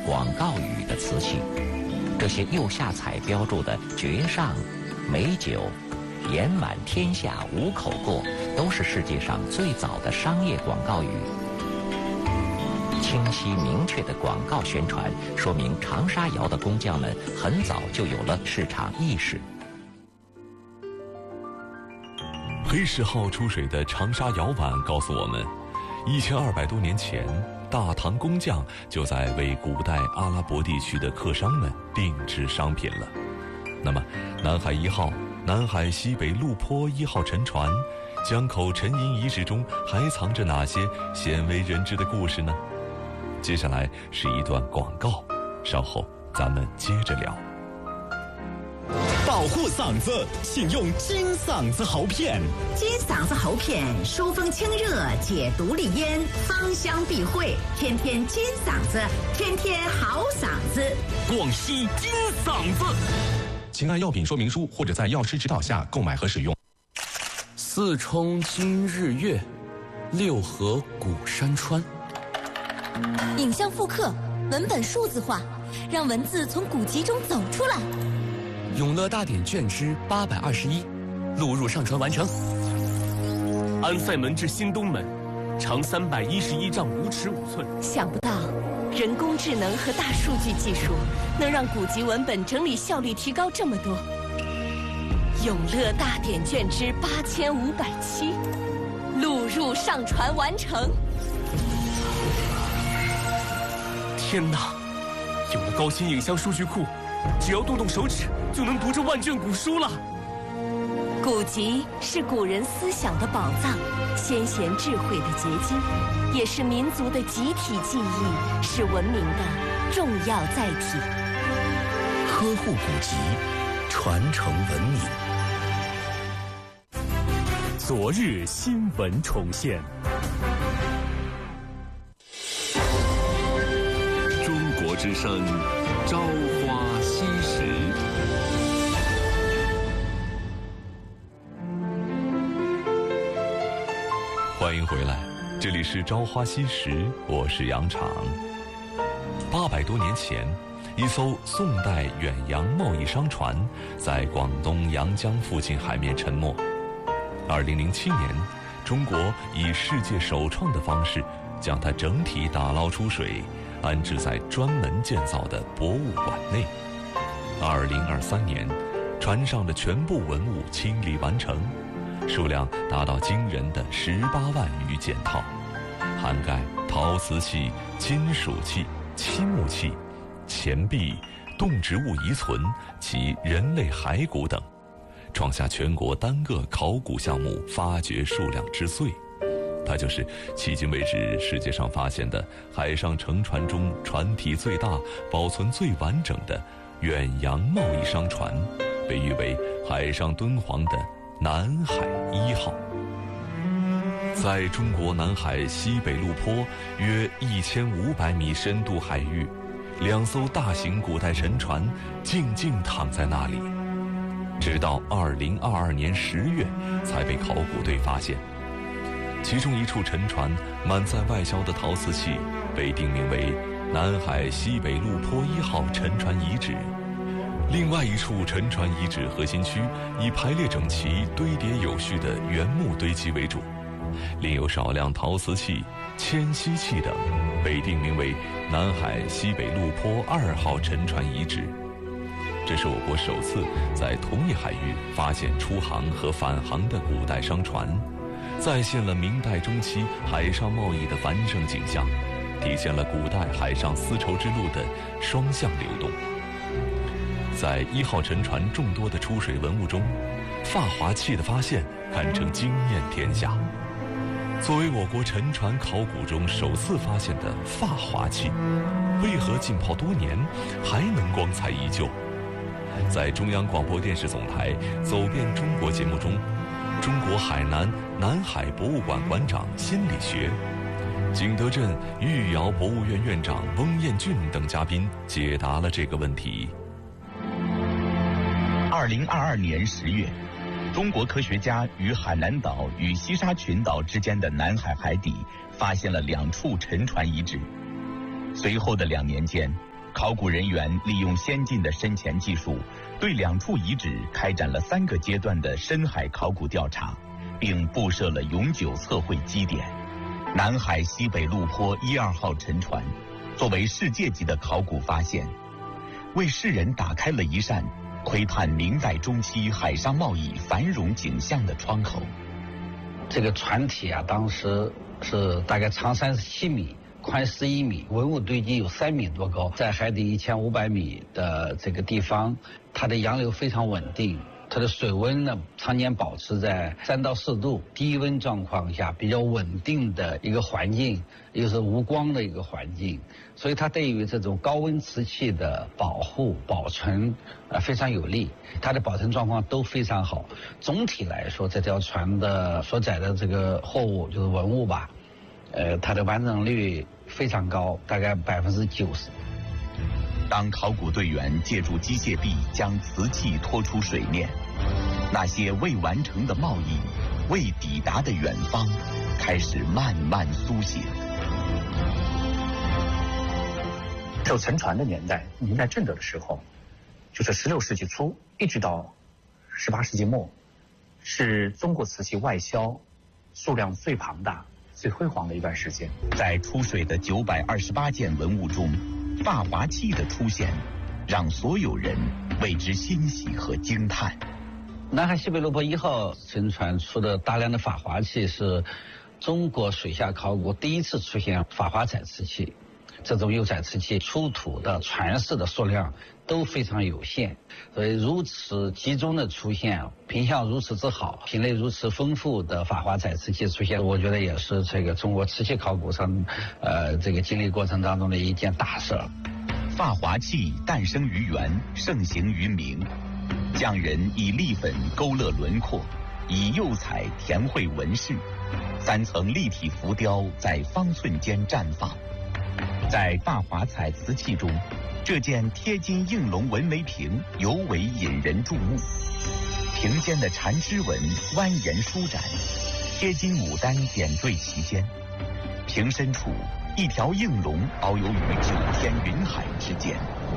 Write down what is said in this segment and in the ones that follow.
广告语的瓷器。这些釉下彩标注的“绝上”“美酒”“言满天下无口过”都是世界上最早的商业广告语。清晰明确的广告宣传，说明长沙窑的工匠们很早就有了市场意识。 黑石号出水的长沙窑碗告诉我们，1200多年前，大唐工匠就在为古代阿拉伯地区的客商们定制商品了。那么，南海1号、南海西北陆坡1号沉船，江口沉银遗址中还藏着哪些鲜为人知的故事呢？接下来是一段广告，稍后咱们接着聊。 保护嗓子，请用金嗓子喉片。 金嗓子喉片疏风清热，解毒利咽，芳香避秽，天天金嗓子，天天好嗓子。 广西金嗓子。 请按药品说明书或者在药师指导下购买和使用。 四冲今日月，六合古山川。 影像复刻，文本数字化，让文字从古籍中走出来。 永乐大典卷之821，录入上传完成。安塞门至新东门，长311丈5尺5寸。 想不到，人工智能和大数据技术能让古籍文本整理效率提高这么多。永乐大典卷之8507，录入上传完成。 天哪，有了高新影像数据库，只要动动手指就能读这万卷古书了。 古籍是古人思想的宝藏，先贤智慧的结晶，也是民族的集体记忆，是文明的重要载体。 呵护古籍，传承文明。昨日新闻重现。 中国之声，朝花夕拾。欢迎回来，这里是朝花夕拾，我是杨昶。800多年前，一艘宋代远洋贸易商船在广东阳江附近海面沉没。2007年，中国以世界首创的方式将它整体打捞出水，安置在专门建造的博物馆内。2023年，船上的全部文物清理完成，数量达到惊人的18万余件套，涵盖陶瓷器、金属器、漆木器、钱币、动植物遗存及人类骸骨等，创下全国单个考古项目发掘数量之最。它就是迄今为止世界上发现的海上乘船中船体最大、保存最完整的远洋贸易商船，被誉为海上敦煌的南海1号。在中国南海西北陆坡约1500米深度海域，2艘大型古代沉船静静躺在那里，直到2022年10月才被考古队发现。其中一处沉船满载外销的陶瓷器被定名为南海西北陆坡1号沉船遗址，另外一处沉船遗址核心区以排列整齐、堆叠有序的原木堆积为主，另有少量陶瓷器、铅锡器等被定名为南海西北陆坡2号沉船遗址。这是我国首次在同一海域发现出航和返航的古代商船，再现了明代中期海上贸易的繁盛景象，体现了古代海上丝绸之路的双向流动。在1号沉船众多的出水文物中，发华器的发现堪称惊艳天下。作为我国沉船考古中首次发现的发华器，为何浸泡多年还能光彩依旧？在中央广播电视总台《走遍中国》节目中，中国海南南海博物馆馆长辛理学、景德镇御窑博物院院长翁彦俊等嘉宾解答了这个问题。 2022年10月，中国科学家于海南岛与西沙群岛之间的南海海底发现了2处沉船遗址。随后的2年间， 考古人员利用先进的深潜技术，对2处遗址开展了3个阶段的深海考古调查，并布设了永久测绘基点。南海西北陆坡1、2号沉船，作为世界级的考古发现，为世人打开了一扇窥探明代中期海上贸易繁荣景象的窗口。 这个船体啊，当时是大概长37米，宽11米，文物堆积有3米多高，在海底1500米的这个地方，它的洋流非常稳定，它的水温呢常年保持在3到4度，低温状况下比较稳定的一个环境，又是无光的一个环境，所以它对于这种高温瓷器的保护保存非常有利，它的保存状况都非常好。总体来说，这条船的所载的这个货物就是文物吧，它的完整率非常高，大概90%。 当考古队员借助机械臂将瓷器拖出水面，那些未完成的贸易、未抵达的远方，开始慢慢苏醒。 只有沉船的年代，明代正德的时候，就是16世纪初一直到18世纪末，是中国瓷器外销数量最庞大、最辉煌的一段时间。 在出水的928件文物中，发华器的出现，让所有人为之欣喜和惊叹。 南海西北陆坡1号沉船出的大量的法华器，是中国水下考古第一次出现法华载瓷器。这种釉载瓷器出土的传世的数量都非常有限，所以如此集中的出现，品相如此之好，品类如此丰富的法华载瓷器出现，我觉得也是这个中国瓷器考古上这个经历过程当中的一件大事。 发华器诞生于元，盛行于明，匠人以立粉勾勒轮廓，以釉彩填绘纹饰，3层立体浮雕在方寸间绽放。在发华彩瓷器中，这件贴金应龙纹眉瓶尤为引人注目。瓶间的缠枝纹蜿蜒舒展，贴金牡丹点缀其间。瓶身处一条应龙遨游于9天云海之间。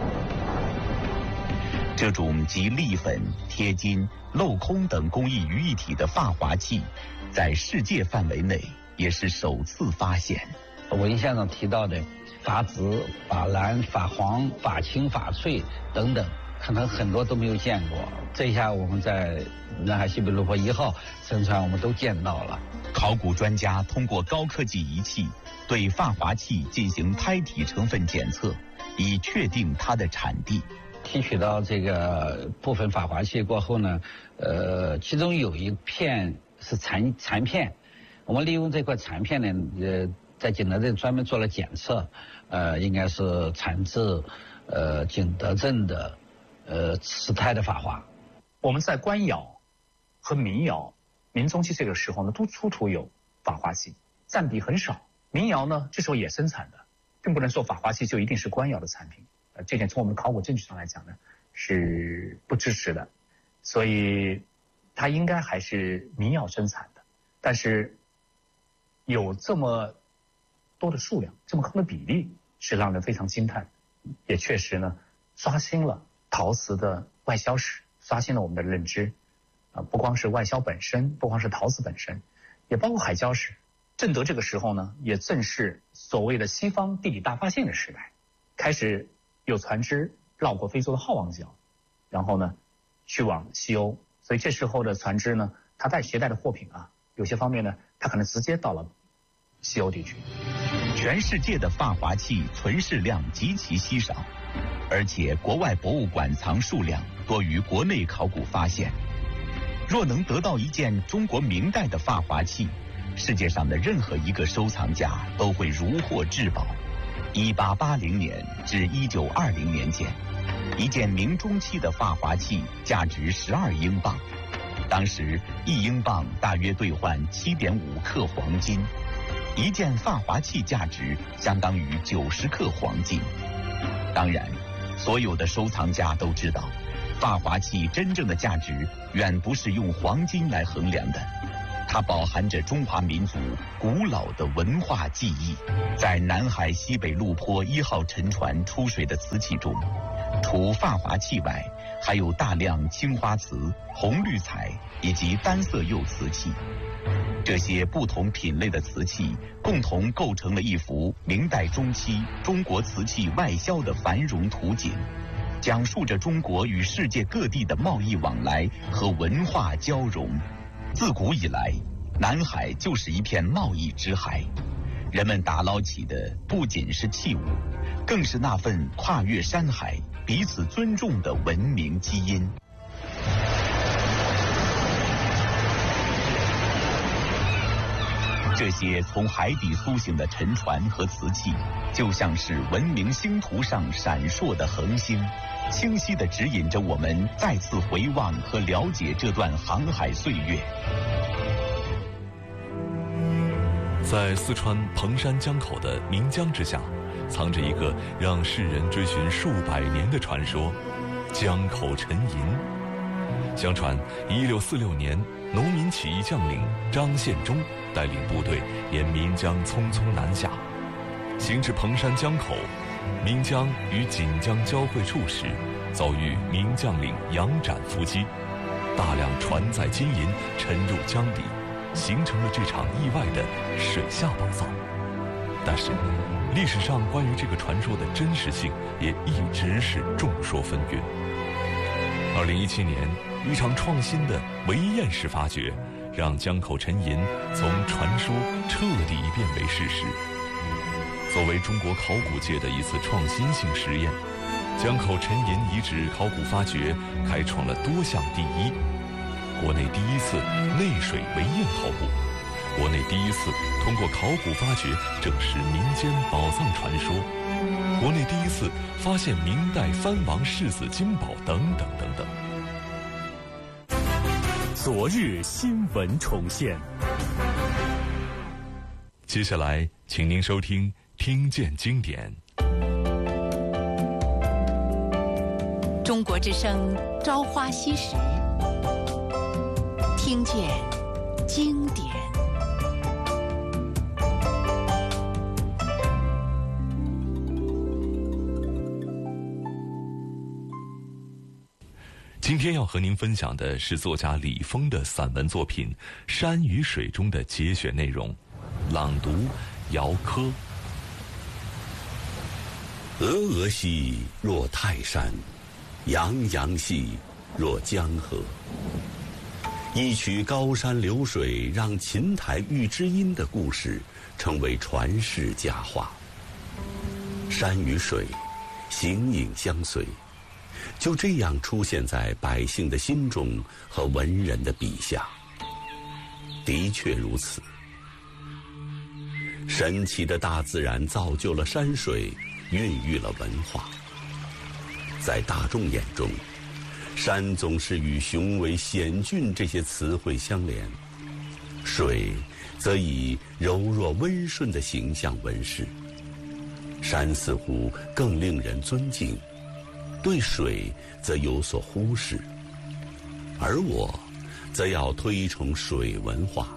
这种集立粉、贴金、镂空等工艺于一体的发华器，在世界范围内也是首次发现。 文献上提到的法紫、法蓝、法黄、法青、法翠等等，可能很多都没有见过。这一下我们在南海西北陆坡1号沉船我们都见到了。 考古专家通过高科技仪器对发华器进行胎体成分检测，以确定它的产地。 提取到这个部分法华器过后呢，其中有一片是残片，我们利用这块残片呢，在景德镇专门做了检测，应该是产自景德镇的瓷胎的法华。 我们在官窑和民窑、明中期这个时候呢，都出土有法华器，占比很少。民窑呢，这时候也生产的，并不能说法华器就一定是官窑的产品。这点从我们的考古证据上来讲呢，是不支持的，所以它应该还是民窑生产的。但是有这么多的数量，这么高的比例，是让人非常惊叹，也确实呢刷新了陶瓷的外销史，刷新了我们的认知。不光是外销本身，不光是陶瓷本身，也包括海礁史。正德这个时候呢，也正是所谓的西方地理大发现的时代，开始有船只绕过非洲的好望角，然后呢去往西欧。所以这时候的船只呢，它携带的货品啊，有些方面呢，它可能直接到了西欧地区。 全世界的发华器存世量极其稀少，而且国外博物馆藏数量多于国内考古发现。若能得到一件中国明代的发华器，世界上的任何一个收藏家都会如获至宝。1880年至1920年间，一件明中期的发华器价值12英镑，当时1英镑大约兑换7.5克黄金，一件发华器价值相当于90克黄金。当然，所有的收藏家都知道，发华器真正的价值远不是用黄金来衡量的。 它饱含着中华民族古老的文化记忆。在南海西北陆坡1号沉船出水的瓷器中，除发华器外，还有大量青花瓷、红绿彩以及单色釉瓷器。这些不同品类的瓷器共同构成了一幅明代中期中国瓷器外销的繁荣图景，讲述着中国与世界各地的贸易往来和文化交融。自古以来，南海就是一片贸易之海，人们打捞起的不仅是器物，更是那份跨越山海、彼此尊重的文明基因。这些从海底苏醒的沉船和瓷器，就像是文明星图上闪烁的恒星，清晰地指引着我们再次回望和了解这段航海岁月。 在四川彭山江口的岷江之下，藏着一个让世人追寻数百年的传说——江口沉银。相传，1646年，农民起义将领张献忠带领部队沿岷江匆匆南下，行至彭山江口，岷江与锦江交汇处时，遭遇岷将领杨展伏击，大量船载金银沉入江底，形成了这场意外的水下宝藏。但是，历史上关于这个传说的真实性也一直是众说纷纭。2017年，一场创新的围验式发掘，让江口沉银从传说彻底变为事实。作为中国考古界的一次创新性实验，江口沉银遗址考古发掘开创了多项第一：国内第一次内水围验考古，国内第一次通过考古发掘证实民间宝藏传说，国内第一次发现明代藩王世子金宝等等等等。 昨日新闻重现。 接下来，请您收听《听见经典》。 中国之声《朝花夕拾》，听见经典。 今天要和您分享的是作家李峰的散文作品《山与水》中的节选内容，朗读姚科。 峨峨兮若泰山，洋洋兮若江河。一曲高山流水让琴台遇知音的故事成为传世佳话。山与水，形影相随，就这样出现在百姓的心中和文人的笔下。的确如此，神奇的大自然造就了山水，孕育了文化。在大众眼中，山总是与雄伟险峻这些词汇相连，水则以柔弱温顺的形象问世。山似乎更令人尊敬，对水则有所忽视，而我则要推崇水文化。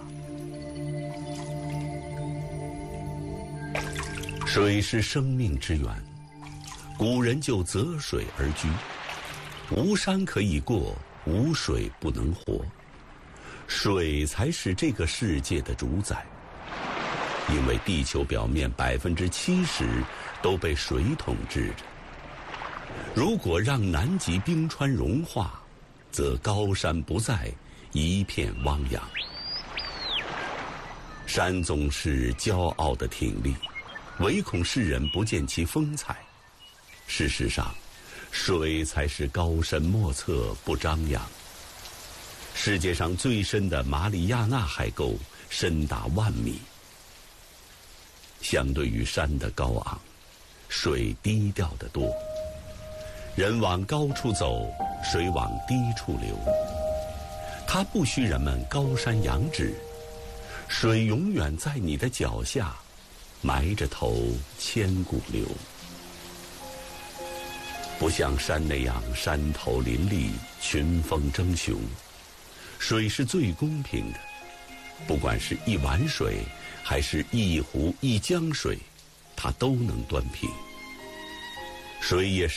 水是生命之源，古人就择水而居，无山可以过，无水不能活，水才是这个世界的主宰。因为地球表面70%都被水统治着。如果让南极冰川融化，则高山不再，一片汪洋。山总是骄傲地挺立，唯恐世人不见其风采。事实上，水才是高深莫测，不张扬。世界上最深的马里亚纳海沟深达10000米。相对于山的高昂，水低调得多。人往高处走，水往低处流。它不需人们高山仰止，水永远在你的脚下，埋着头千古流。不像山那样山头林立，群峰争雄，水是最公平的。 不管是一碗水，还是一壶一江水，他都能端平。水也是